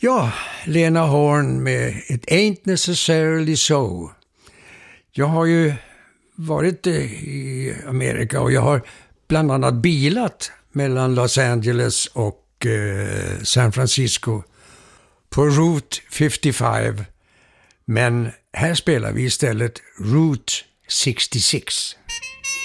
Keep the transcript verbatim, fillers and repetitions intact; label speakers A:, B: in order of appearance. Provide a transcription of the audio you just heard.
A: Ja, Lena Horne med It Ain't Necessarily So. Jag har ju varit i Amerika och jag har bland annat bilat mellan Los Angeles och eh, San Francisco på Route femtiofem. Men här spelar vi istället Route sextiosex.